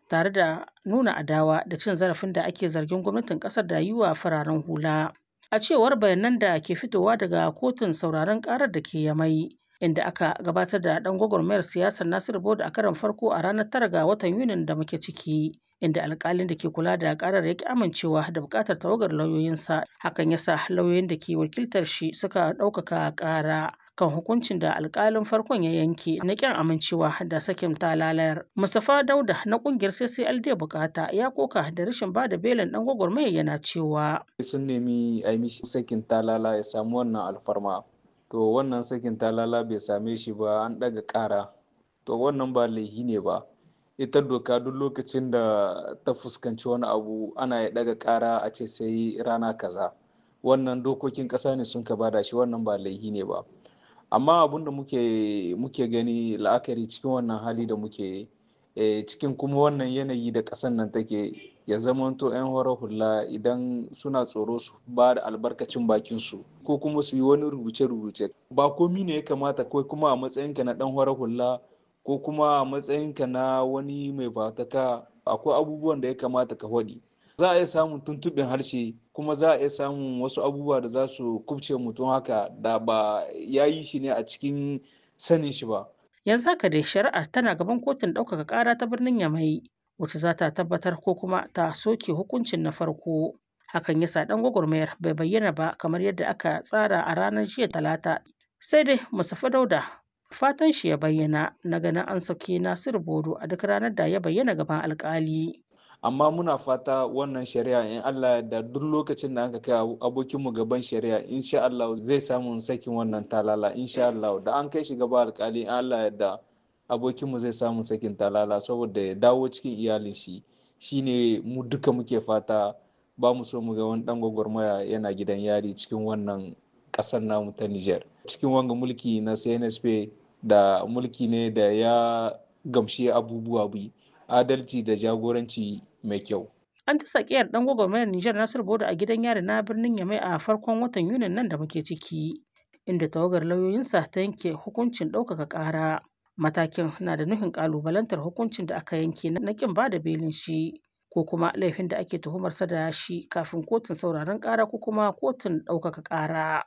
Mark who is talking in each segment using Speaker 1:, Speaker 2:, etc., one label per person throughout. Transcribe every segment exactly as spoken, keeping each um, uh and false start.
Speaker 1: tare da nuna adawa da cin zarafin da ake zargin gwamnatin ƙasar da yi wa fararen hula. A cewar bayanan da ke fitowa daga kotun sauraron ƙarar da ke Yamai, inda aka gabatar da ɗan gwagwarmayar siyasar Nasiru Bodo a karon farko a ranar tara ga watan Yunin da muke ciki, inda alƙalin da ke kula da ƙarar ya ƙi amincewa da buƙatar tawagar lauyoyinsa. Hakan ya sa lauyoyin da ke wakiltar shi suka ɗaukaka ƙara kan hukuncin da alƙalin farkon ya yanke na ƙin amincewa da sakin talalar. Mustapha Dauda na ƙungiyar C C L D Bukata ya koka da rashin ba da belin ɗan gwagwarmayar, yana cewa
Speaker 2: sun nemi a yi mishi sakin talala ya samu wannan alfarma, to wannan sakin talala bai same shi ba, an ɗaga ƙara. To wannan ba laifi ne ba, ita doka duk lokacin da ta fuskanci wani abu ana ya ɗaga ƙara a ce sai rana kaza. Wannan dokokin ƙasa ne sun ka bada shi, wannan ba laifi ne ba. Amma abin da muke muke gani la'akari cikin wannan hali da muke e, cikin kuma wannan yanayi da ƙasar nan take, ya zamanto 'yan horar hula idan suna tsoro su ba da albarkacin bakin su ko kuma su yi wani rubuce-rubuce, ba komi ne ya kamata kai kuma a matsayinka na ɗan horar hula ko kuma a matsayinka na wani mai fataka, akwai abubuwan da ya kamata ka faɗi. Za a iya samun tuntuɓin harshe, kuma za a iya samun wasu abubuwa da za su kubce mutum haka da ba ya yi shi ne a cikin sanin shi ba.
Speaker 1: Yanzu haka dai shari'ar tana gaban kotun ɗaukaka ƙara ta birnin Yamai, wacce za ta tabbatar ko kuma ta soke hukuncin na farko. Hakan yasa ɗan gwagwarmayar bai bayyana ba kamar yadda aka tsara a ranar jiya Talata. Sai dai Mustapha Dauda fatan shi ya bayyana na ganin an saki Nasiru Bodo a duk ranar da ya bayyana gaban alƙali.
Speaker 2: Amma muna fata wannan shari'a in Allah da duk lokacin da aka kai abokinmu gaban shari'a, insha Allah zai samu sakin wannan talala, insha Allah da an kai shi gaban alƙali in Allah da abokinmu zai samu sakin talala saboda ya dawo cikin iyalin shi. Shine mu duka muke fata, ba mu so mu ga wani dan gwagwarmaya yana gidan yari cikin wannan ƙasar namu ta Niger. Cikin wanga mulki na C N S P da mulki ne da ya gamshi abubuwa bi adalci da jagoranci mai kyau.
Speaker 1: An ta sakiyar ɗan gwagwarmayar Nijar Nasiru Bodo a gidan yari na birnin Yamai a farkon watan Yunin nan da muke ciki, inda tawagar lauyoyinsa ta yanke hukuncin ɗaukaka ƙara. Matakin na da nufin ƙalubalantar hukuncin da aka yanke na ƙin ba da belin shi, ko kuma laifin da ake tuhumarsa da shi kafin kotun sauraron ƙara ko kuma kotun ɗaukaka ƙara.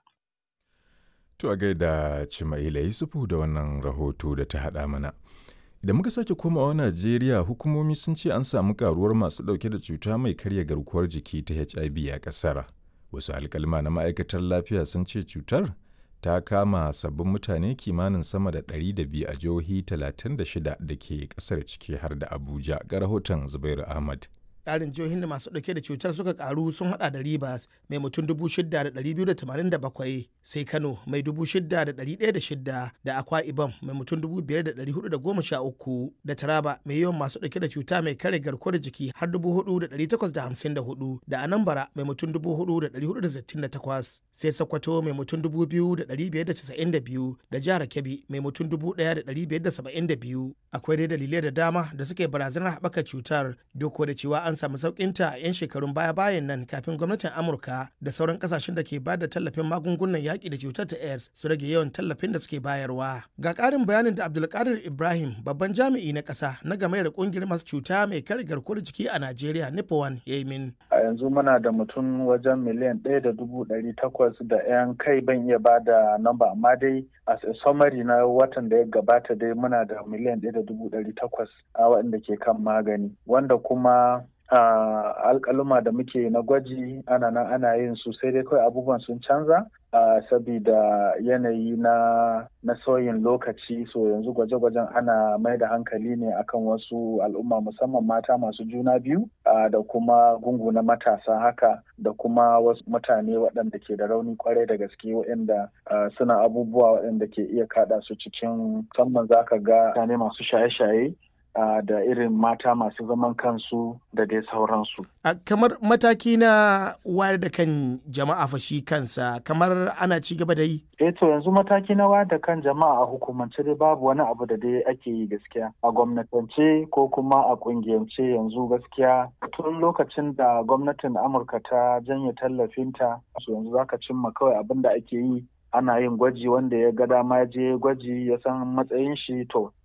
Speaker 3: To a gaida Cimaila Yusufu da wannan rahoto da ta haɗa mana. Da muka sake komawa Najeriya, hukumomi sun ce an samu karuwar masu ɗauke da cuta mai karya garkuwar jiki ta H I V a ƙasar. Wasu alƙalma na ma'aikatar lafiya sun ce cutar ta kama sabbin mutane kimanin sama da ɗari da biyu a jihohi talatin da shida da ke ƙasar, ciki har da Abuja. Ga rahoton Zubairu Ahmad.
Speaker 4: Ƙarin jihohin da masu ɗauke da cutar suka karu sun hada da Rivers mai mutum dubu shida da ɗari biyu da tamanin da bakwai, sai Kano mai dubu shida da ɗari ɗaya da shida, da Akwa Ibom mai mutum dubu biyar da ɗari hudu da goma sha uku, da Taraba mai yawan masu ɗauke da cuta mai kare garkuwar jiki har dubu hudu da ɗari takwas da hamsin da hudu, da Anambra mai mutum dubu hudu da ɗari hudu da sittin da takwas, sai Sokoto mai mutum dubu biyu da ɗari biyar da casa'in da biyu, da Jihar Kebbi mai mutum dubu ɗaya da ɗari biyar da saba'in da biyu. Akwai dai dalilai da dama da suke barazanar haɓaka cutar, duk da cewa an samu sauƙinta a 'yan shekarun baya-bayan nan kafin gwamnatin Amurka da sauran ƙasashen da ke ba da tallafin magungunan yaƙi da cutar ta AIDS su rage yawan tallafin da suke bayarwa. Ga ƙarin bayanin da Abdulkadir Ibrahim, babban jami'i na ƙasa na gamayar ƙungiyar masu cuta mai kare garkuwar jiki a Najeriya Nipawan, ya yi min.
Speaker 5: A yanzu muna da mutum wajen miliyan ɗaya da dubu ɗari takwas da 'yan kai, ban iya ba da namba, amma dai a summary na watan da ya gabata dai muna da miliyan ɗaya da dubu ɗari takwas a waɗanda ke kan magani, wanda kuma Uh, alƙaluma da muke na gwaji ana nan ana yin su, sai dai kawai abubuwan sun canza uh, sabida yanayi na na sauyin lokaci. So yanzu gwaje-gwajen ana mai da hankali ne akan wasu al'umma, musamman mata masu juna biyu uh, da kuma gungu na matasa haka, da kuma wasu mutane waɗanda ke da rauni kwarai da gaske, waɗanda uh, suna abubuwa waɗanda ke iya kaɗa su cikin, musamman za ka ga mutane masu shaye-shaye Uh, da irin mata masu zaman kansu da dai sauransu.
Speaker 4: Uh, kamar mataki na wayar da kan jama'a fa shi kansa, kamar ana ci gaba da yi?
Speaker 5: Eh to yanzu mataki na wayar da kan jama'a a hukumance dai babu wani abu da dai ake yi gaskiya. A gwamnatance ko kuma a kungiyance yanzu gaskiya tun lokacin da gwamnatin Amurka ta janye tallafinta, so yanzu zaka cimma kawai abin da ake yi, ana yin gwaji, wanda ya ga dama je gwaji ya san matsayin shi, to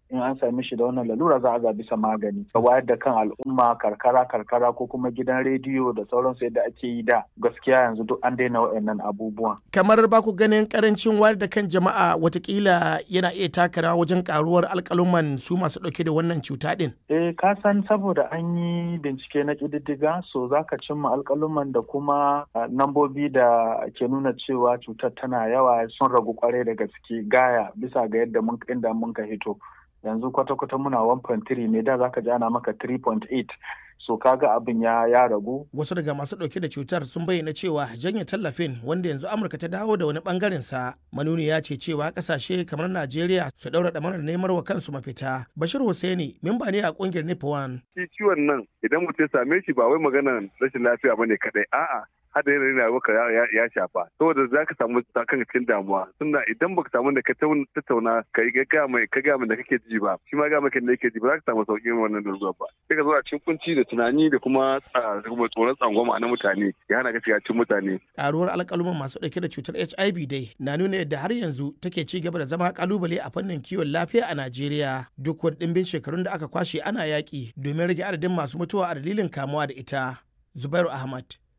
Speaker 5: in an same shi da wannan lalura za a ga bisa magani. Ka wayar da kan al'umma karkara karkara ko kuma gidan rediyo da sauransu yadda ake yi da, gaskiya yanzu duk an daina waɗannan abubuwan.
Speaker 4: Kamar ba ku ganin karancin wayar da kan jama'a watakila yana iya taka rawa wajen karuwar alƙaluman su masu ɗauke da wannan cuta ɗin?
Speaker 5: Eh ka san saboda an yi bincike na ƙididdiga, so za ka cimma alƙaluman da kuma nambobi da ke nuna cewa cutar tana yawa sun ragu kwarai da gaske gaya bisa ga yadda mun inda mun ka hito. Yanzu kwata-kwata muna one point three ne, da za ka ji ana maka three point eight. So kaga abin ya ya ragu.
Speaker 4: Wasu daga masu dauke da cutar sun bayyana cewa janye tallafin wanda yanzu Amurka ta dawo da wani bangaren sa manuni ya ce cewa kasashe kamar Najeriya su daura damarar neman wa kansu mafita. Bashir Hussaini memba ne a kungiyar Nipawan.
Speaker 6: Shi ciwon nan idan mutum ya same shi ba wai maganar rashin lafiya bane kadai, a'a hada yanayin rayuwarka ya shafa, saboda za ka samu kan cikin damuwa. Tunda idan baka samu da ka tattauna ka yi ga mai ka ga mai da kake ji ba, shi ma ga mai da yake ji ba, za ka samu sauƙin wannan daruruwa ba. Sai ka zo a cikin kunci da tunani da kuma tsoron tsangwama na mutane ya hana ka shiga cikin mutane.
Speaker 4: Karuwar alƙaluman masu ɗauke da cutar H I V dai na nuna yadda har yanzu take ci gaba da zama kalubale a fannin kiwon lafiya a Najeriya. Duk wani ɗimbin shekarun da aka kwashe ana yaƙi domin rage adadin masu mutuwa a dalilin kamuwa da ita. Zubairu Ahmad,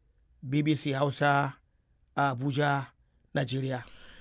Speaker 4: B B C Hausa a Abuja, Najeriya.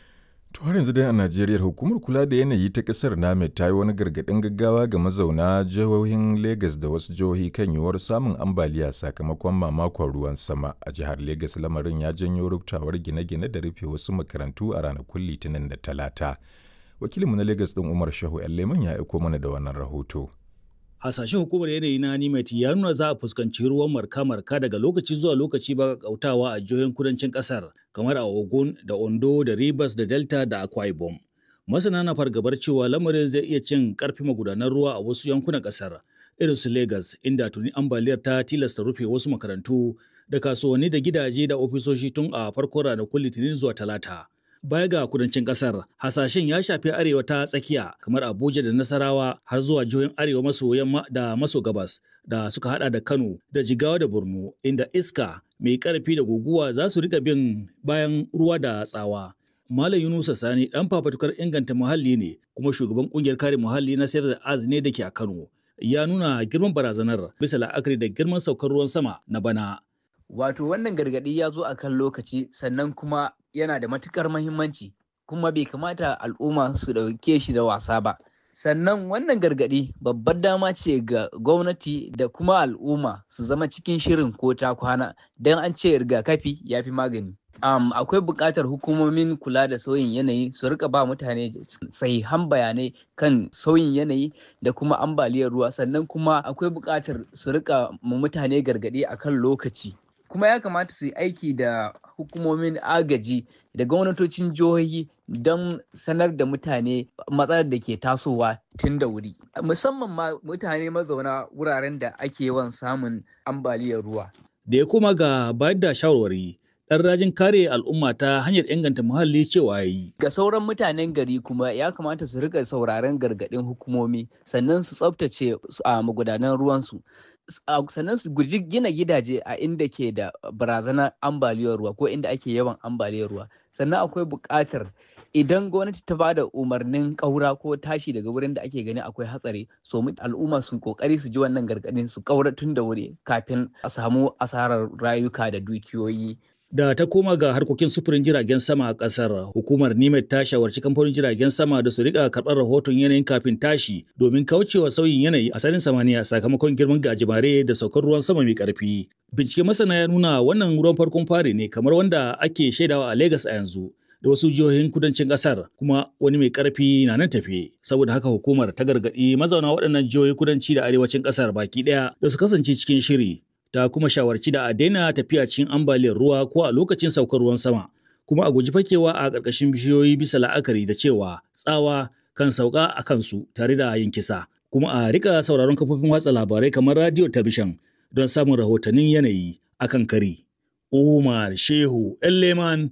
Speaker 3: To har yanzu dai a Najeriya hukumar kula da yanayi ta ƙasar NAMED ta yi wani gargaɗin gaggawa ga mazauna jihohin Legas da wasu jihohi kan yiwuwar samun ambaliya sakamakon mamakon ruwan sama. A jihar Legas lamarin ya janyo rubtawar gine-gine da rufe wasu makarantu a ranakun Litinin da Talata. Wakilinmu na Legas ɗin Umar Shehu Leman ya aiko mana da wannan rahoto.
Speaker 7: Hasashen hukumar yanayi na NIMET ya nuna za a fuskanci ruwan marka-marka daga lokaci zuwa lokaci ba kautawa a jihohin kudancin kasar kamar a Ogun da Ondo da Rivers da Delta da Akwa Ibom. Masana na fargabar cewa lamarin zai iya cin karfi magudanan ruwa a wasu yankunan kasar irin su Lagos, inda tuni ambaliyar ta tilasta rufe wasu makarantu da kasuwanni da gidaje da ofisoshi tun a farkon ranakun Litinin zuwa Talata. Baya ga kudancin kasar, hasashen ya shafi arewa ta tsakiya kamar Abuja da Nasarawa har zuwa jihohin arewa maso yamma da maso gabas da suka hada da Kano da Jigawa da Borno, inda iska mai karfi da guguwa za su rika bin bayan ruwa da tsawa. Malam Yunusa Sani dan fafatukar inganta muhalli ne kuma shugaban kungiyar kare muhalli na Save the Earth ne da ke a Kano. Ya nuna girman barazanar bisa la'akari da girman saukar ruwan sama na bana.
Speaker 8: Wato wannan gargaɗi ya zo a kan lokaci sannan kuma yana da matukar mahimmanci kuma bai kamata al'umma su ɗauke shi da wasa ba. Sannan wannan gargaɗi babbar dama ce ga gwamnati da kuma al'umma su zama cikin shirin ko ta kwana don an ce rigakafi ya fi magani. Um, akwai buƙatar hukumomin kula da sauyin yanayi su rika ba mutane sahihan bayanai kan sauyin yanayi da kuma ambaliyar ruwa, sannan kuma akwai buƙatar su rika ma mutane gargaɗi akan lokaci. Kuma ya kamata su yi aiki da hukumomin agaji da gwamnatocin jihohi don sanar da mutane matsalar da ke tasowa tun da wuri, musamman ma mutane mazauna wuraren da ake yawan samun ambaliyar ruwa.
Speaker 7: Da ya koma ga bayar da shawarwari, ɗan rajin kare al'umma ta hanyar inganta muhalli cewa yi.
Speaker 8: Ga sauran mutanen gari kuma ya kamata su rika sauraron gargaɗin hukumomi sannan su tsaftace a magudanan ruwansu. Sannan su guji gina gidaje a inda ke da barazanar ambaliyar ruwa ko inda ake yawan ambaliyar ruwa. Sannan akwai buƙatar idan gwamnati ta ba da umarnin ƙaura ko tashi daga wurin da ake gani akwai hatsari, so al'umma su kokari su ji wannan gargaɗin su ƙaura tun da wuri kafin a samu asarar rayuka da dukiyoyi.
Speaker 7: Da ta koma ga harkokin sufurin jiragen sama a ƙasar, hukumar NIMET ta shawarci kamfanin jiragen sama da su rika karɓar rahoton yanayin kafin tashi domin kaucewa sauyin yanayi a sararin samaniya sakamakon girman gajimare da saukar ruwan sama mai ƙarfi. Bincike masana ya nuna wannan ruwan farkon fari ne kamar wanda ake shaidawa a Legas a yanzu da wasu jihohin kudancin ƙasar, kuma wani mai ƙarfi na nan tafe. Saboda haka hukumar ta gargaɗi mazauna waɗannan jihohi kudanci da arewacin ƙasar baki ɗaya da su kasance cikin shiri. Ta kuma shawarci da a daina tafiya cikin ambaliyar ruwa ko a lokacin saukar ruwan sama, kuma a guji fakewa a ƙarƙashin bishiyoyi bisa la'akari da cewa tsawa kan sauka a kansu tare da yin kisa, kuma a rika sauraron kafofin watsa labarai kamar radio talabishin don samun rahotannin yanayi akan kari. Umar Shehu Leman,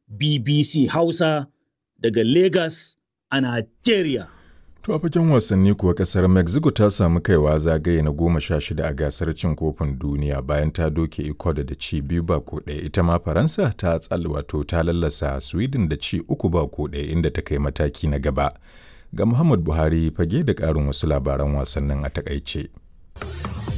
Speaker 7: B B C Hausa daga Lagos a Najeriya.
Speaker 3: To a fagen wasanni kuwa kasar Mexico ta samu kaiwa zagaye na goma sha shida a gasar cin kofin duniya bayan ta doke Ecuador da ci biyu ba ko ɗaya. Ita ma Faransa ta tsal wato ta lallasa Sweden da ci uku ba ko ɗaya inda ta kai mataki na gaba. ga Muhammad Buhari fage da ƙarin wasu labaran wasannin a takaice.